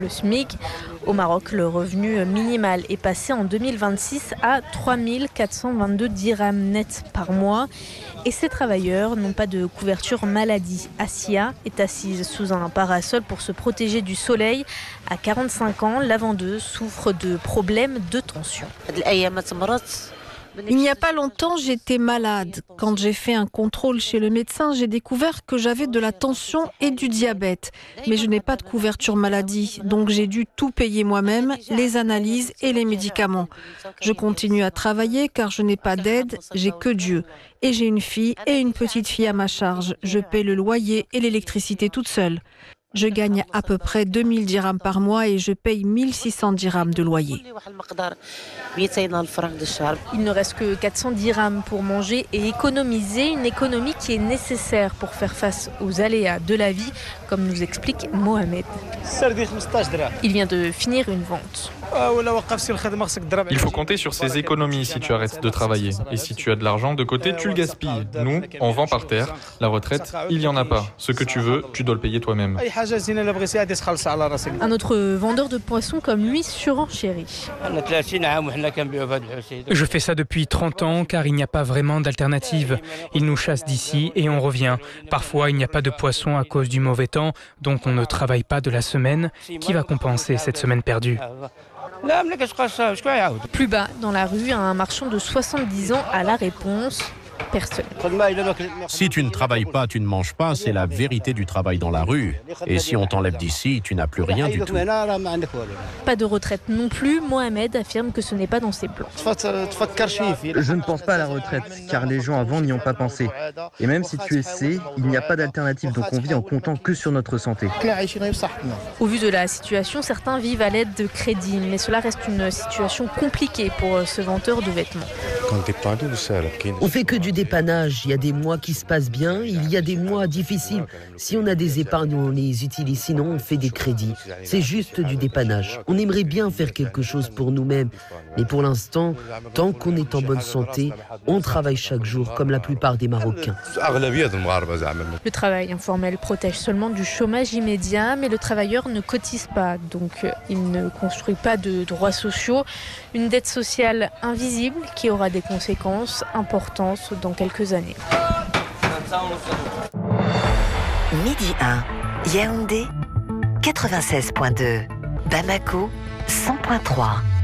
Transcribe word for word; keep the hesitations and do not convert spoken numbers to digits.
Le SMIC. Au Maroc, le revenu minimal est passé en deux mille vingt-six à trois mille quatre cent vingt-deux dirhams nets par mois. Et ces travailleurs n'ont pas de couverture maladie. Assia est assise sous un parasol pour se protéger du soleil. À quarante-cinq ans, la vendeuse souffre de problèmes de tension. Il n'y a pas longtemps, j'étais malade. Quand j'ai fait un contrôle chez le médecin, j'ai découvert que j'avais de la tension et du diabète. Mais je n'ai pas de couverture maladie, donc j'ai dû tout payer moi-même, les analyses et les médicaments. Je continue à travailler car je n'ai pas d'aide, j'ai que Dieu. Et j'ai une fille et une petite fille à ma charge. Je paie le loyer et l'électricité toute seule. Je gagne à peu près deux mille dirhams par mois et je paye mille six cents dirhams de loyer. Il ne reste que quatre cents dirhams pour manger et économiser, une économie qui est nécessaire pour faire face aux aléas de la vie, comme nous explique Mohamed. Il vient de finir une vente. Il faut compter sur ces économies si tu arrêtes de travailler. Et si tu as de l'argent de côté, tu le gaspilles. Nous, on vend par terre. La retraite, il n'y en a pas. Ce que tu veux, tu dois le payer toi-même. Un autre vendeur de poissons comme lui surenchérit. Je fais ça depuis trente ans car il n'y a pas vraiment d'alternative. Ils nous chassent d'ici et on revient. Parfois, il n'y a pas de poissons à cause du mauvais temps, donc on ne travaille pas de la semaine. Qui va compenser cette semaine perdue ? Plus bas, dans la rue, un marchand de soixante-dix ans a la réponse. Personne. Si tu ne travailles pas, tu ne manges pas, c'est la vérité du travail dans la rue. Et si on t'enlève d'ici, tu n'as plus rien du tout. Pas de retraite non plus, Mohamed affirme que ce n'est pas dans ses plans. Je ne pense pas à la retraite, car les gens avant n'y ont pas pensé. Et même si tu essaies, il n'y a pas d'alternative, donc on vit en comptant que sur notre santé. Au vu de la situation, certains vivent à l'aide de crédits, mais cela reste une situation compliquée pour ce vendeur de vêtements. On fait que du dépannage. Il y a des mois qui se passent bien, il y a des mois difficiles. Si on a des épargnes, on les utilise. Sinon, on fait des crédits. C'est juste du dépannage. On aimerait bien faire quelque chose pour nous-mêmes. Mais pour l'instant, tant qu'on est en bonne santé, on travaille chaque jour, comme la plupart des Marocains. Le travail informel protège seulement du chômage immédiat, mais le travailleur ne cotise pas, donc il ne construit pas de droits sociaux. Une dette sociale invisible qui aura des conséquences importantes dans quelques années. Midi un, Yaoundé, quatre-vingt-seize point deux, Bamako, cent point trois.